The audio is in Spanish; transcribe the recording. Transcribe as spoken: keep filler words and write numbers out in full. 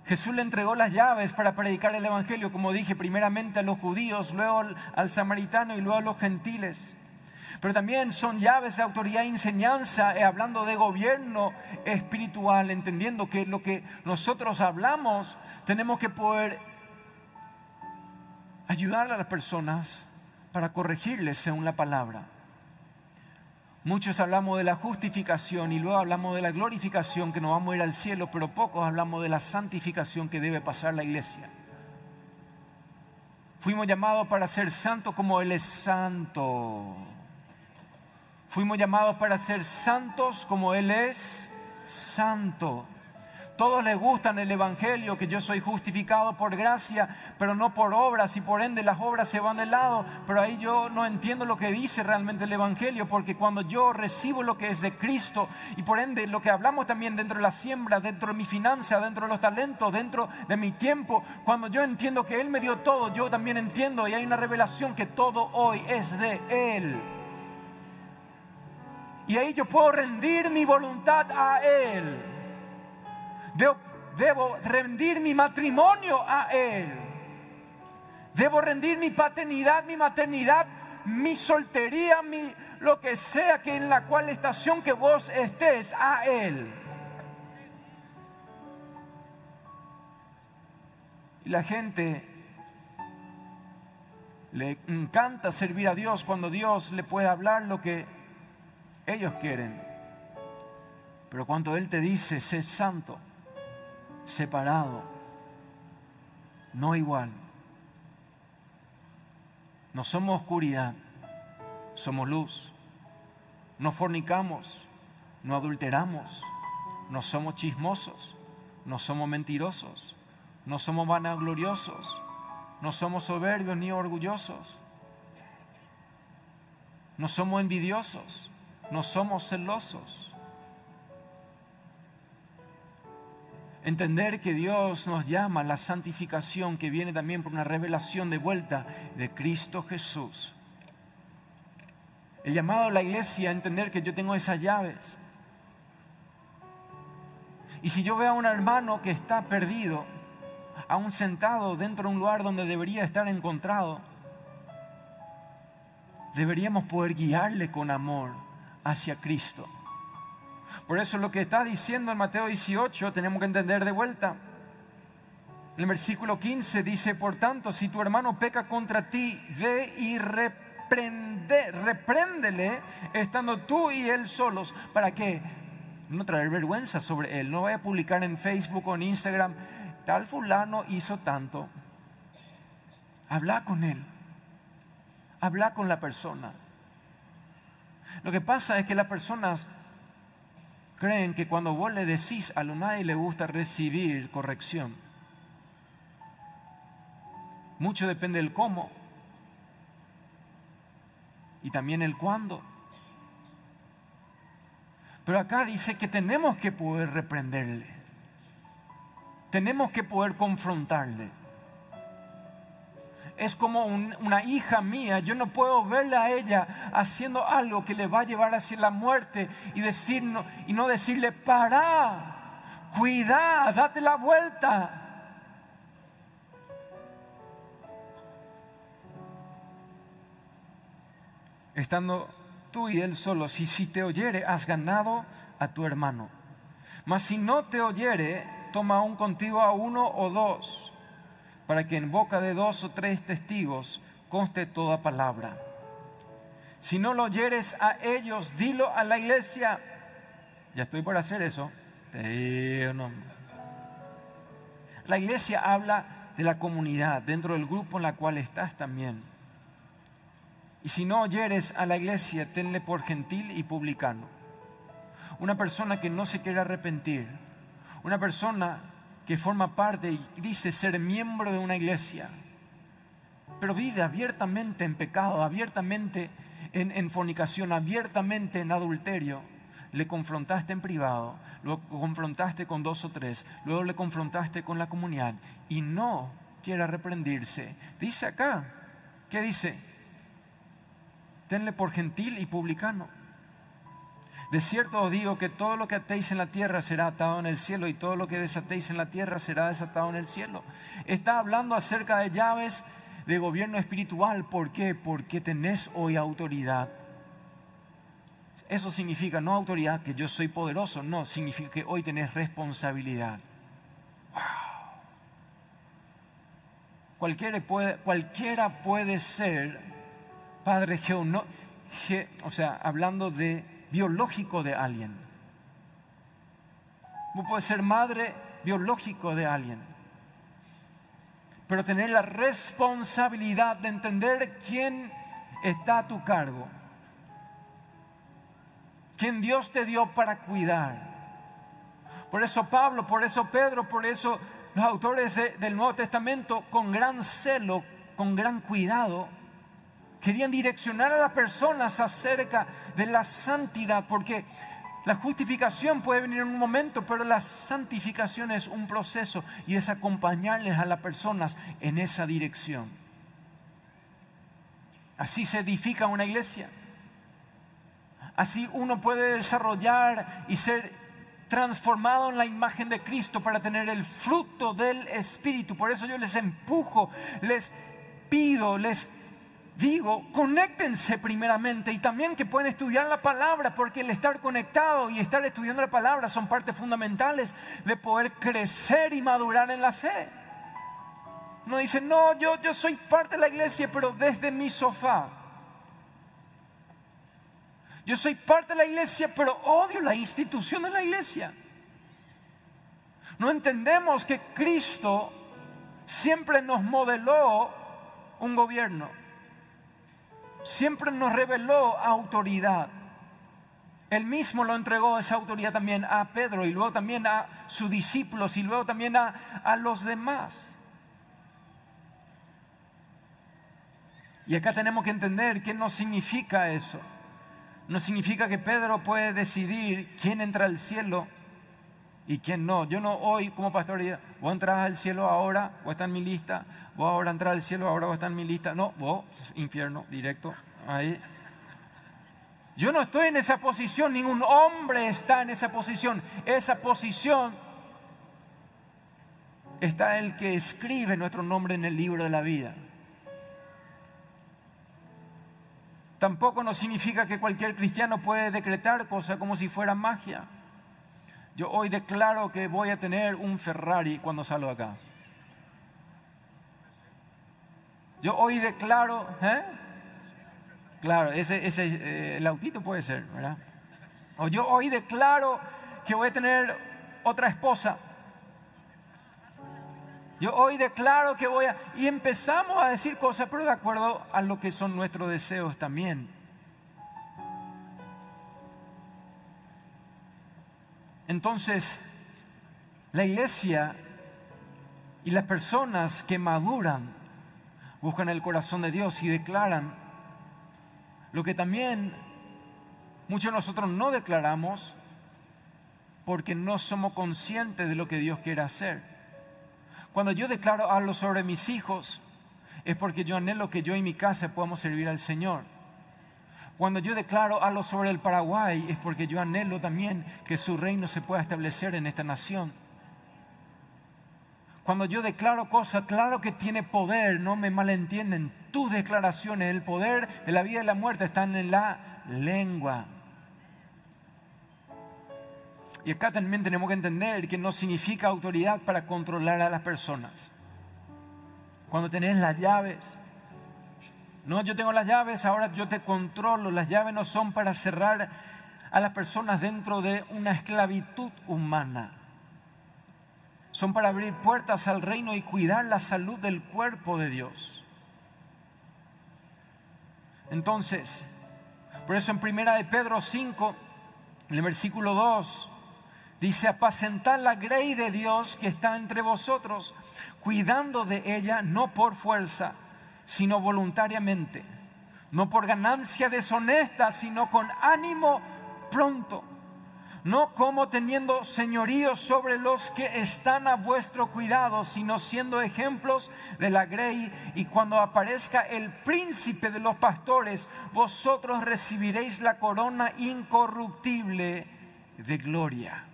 Jesús le entregó las llaves para predicar el Evangelio, como dije, primeramente a los judíos, luego al, al samaritano y luego a los gentiles. Pero también son llaves de autoridad y enseñanza, eh, hablando de gobierno espiritual, entendiendo que lo que nosotros hablamos tenemos que poder ayudar a las personas para corregirles según la palabra. Muchos hablamos de la justificación y luego hablamos de la glorificación, que nos vamos a ir al cielo, pero pocos hablamos de la santificación que debe pasar la iglesia. Fuimos llamados para ser santos como Él es santo. Fuimos llamados para ser santos como Él es santo. Todos les gustan el Evangelio, que yo soy justificado por gracia, pero no por obras, y por ende las obras se van de lado. Pero ahí yo no entiendo lo que dice realmente el Evangelio, porque cuando yo recibo lo que es de Cristo, y por ende lo que hablamos también dentro de la siembra, dentro de mi finanza, dentro de los talentos, dentro de mi tiempo, cuando yo entiendo que Él me dio todo, yo también entiendo, y hay una revelación que todo hoy es de Él. Y ahí yo puedo rendir mi voluntad a Él. Debo rendir mi matrimonio a Él. Debo rendir mi paternidad, mi maternidad, mi soltería, mi, lo que sea que en la cual estación que vos estés, a Él. Y la gente le encanta servir a Dios cuando Dios le puede hablar lo que ellos quieren. Pero cuando Él te dice, sé santo, separado, no igual. No somos oscuridad, somos luz. No fornicamos, no adulteramos, no somos chismosos, no somos mentirosos, no somos vanagloriosos, no somos soberbios ni orgullosos, no somos envidiosos, no somos celosos. Entender que Dios nos llama a la santificación, que viene también por una revelación de vuelta de Cristo Jesús. El llamado a la iglesia a entender que yo tengo esas llaves. Y si yo veo a un hermano que está perdido, aún sentado dentro de un lugar donde debería estar encontrado, deberíamos poder guiarle con amor hacia Cristo. Por eso lo que está diciendo en Mateo dieciocho tenemos que entender de vuelta. En el versículo quince dice, por tanto, si tu hermano peca contra ti, ve y reprende, repréndele, estando tú y él solos. ¿Para qué? No traer vergüenza sobre él. No vaya a publicar en Facebook o en Instagram, tal fulano hizo tanto. Habla con él. Habla con la persona. Lo que pasa es que las personas creen que cuando vos le decís a lo nadie le gusta recibir corrección. Mucho depende del cómo y también el cuándo. Pero acá dice que tenemos que poder reprenderle. Tenemos que poder confrontarle. Es como un, una hija mía, yo no puedo verla a ella haciendo algo que le va a llevar hacia la muerte y, decir, no, y no decirle, para, cuida, date la vuelta. Estando tú y él solos, y si te oyere, has ganado a tu hermano. Mas si no te oyere, toma aún contigo a uno o dos, para que en boca de dos o tres testigos conste toda palabra. Si no lo oyeres a ellos, dilo a la iglesia. Ya estoy por hacer eso. Te no. La iglesia habla de la comunidad, dentro del grupo en la cual estás también. Y si no oyeres a la iglesia, tenle por gentil y publicano. Una persona que no se quiere arrepentir, una persona que forma parte y dice ser miembro de una iglesia, pero vive abiertamente en pecado, abiertamente en, en fornicación, abiertamente en adulterio. Le confrontaste en privado, lo confrontaste con dos o tres, luego le confrontaste con la comunidad y no quiere arrepentirse. Dice acá, ¿qué dice? Tenle por gentil y publicano. De cierto os digo que todo lo que atéis en la tierra será atado en el cielo y todo lo que desatéis en la tierra será desatado en el cielo. Está hablando acerca de llaves de gobierno espiritual. ¿Por qué? Porque tenés hoy autoridad. Eso significa no autoridad que yo soy poderoso, no, significa que hoy tenés responsabilidad. Wow. Cualquiera puede, cualquiera puede ser padre geono, ge, o sea, hablando de biológico de alguien. Vos podés ser madre biológico de alguien, pero tener la responsabilidad de entender quién está a tu cargo, quién Dios te dio para cuidar. Por eso Pablo, por eso Pedro, por eso los autores de, del Nuevo Testamento, con gran celo, con gran cuidado, querían direccionar a las personas acerca de la santidad, porque la justificación puede venir en un momento, pero la santificación es un proceso y es acompañarles a las personas en esa dirección. Así se edifica una iglesia. Así uno puede desarrollar y ser transformado en la imagen de Cristo para tener el fruto del Espíritu. Por eso yo les empujo, les pido, les digo, conéctense primeramente y también que pueden estudiar la palabra, porque el estar conectado y estar estudiando la palabra son partes fundamentales de poder crecer y madurar en la fe. Uno dice, no, yo, yo soy parte de la iglesia, pero desde mi sofá. Yo soy parte de la iglesia, pero odio la institución de la iglesia. No entendemos que Cristo siempre nos modeló un gobierno. Siempre nos reveló autoridad. Él mismo lo entregó esa autoridad también a Pedro y luego también a sus discípulos y luego también a, a los demás. Y acá tenemos que entender qué no significa eso. No significa que Pedro puede decidir quién entra al cielo y quién no. Yo no hoy como pastor diría, vos entras al cielo ahora, vos estás en mi lista, vos ahora entras al cielo, ahora vos estás en mi lista. No, vos, infierno, directo, ahí. Yo no estoy en esa posición, ningún hombre está en esa posición. Esa posición está el que escribe nuestro nombre en el libro de la vida. Tampoco no significa que cualquier cristiano puede decretar cosas como si fuera magia. Yo hoy declaro que voy a tener un Ferrari cuando salgo de acá. Yo hoy declaro, ¿eh? Claro, ese, ese eh, el autito puede ser, ¿verdad? O yo hoy declaro que voy a tener otra esposa. Yo hoy declaro que voy a... Y empezamos a decir cosas, pero de acuerdo a lo que son nuestros deseos también. Entonces, la iglesia y las personas que maduran buscan el corazón de Dios y declaran lo que también muchos de nosotros no declaramos porque no somos conscientes de lo que Dios quiere hacer. Cuando yo declaro algo sobre mis hijos, es porque yo anhelo que yo y mi casa podamos servir al Señor. Cuando yo declaro algo sobre el Paraguay, es porque yo anhelo también que su reino se pueda establecer en esta nación. Cuando yo declaro cosas, claro que tiene poder, no me malentienden. Tus declaraciones, el poder de la vida y la muerte están en la lengua. Y acá también tenemos que entender que no significa autoridad para controlar a las personas. Cuando tenés las llaves, no, yo tengo las llaves, ahora yo te controlo. Las llaves no son para cerrar a las personas dentro de una esclavitud humana. Son para abrir puertas al reino y cuidar la salud del cuerpo de Dios. Entonces, por eso en primera de Pedro cinco, en el versículo dos, dice, apacentad la grey de Dios que está entre vosotros, cuidando de ella no por fuerza, sino voluntariamente, no por ganancia deshonesta, sino con ánimo pronto, no como teniendo señorío sobre los que están a vuestro cuidado, sino siendo ejemplos de la grey, y cuando aparezca el príncipe de los pastores, vosotros recibiréis la corona incorruptible de gloria.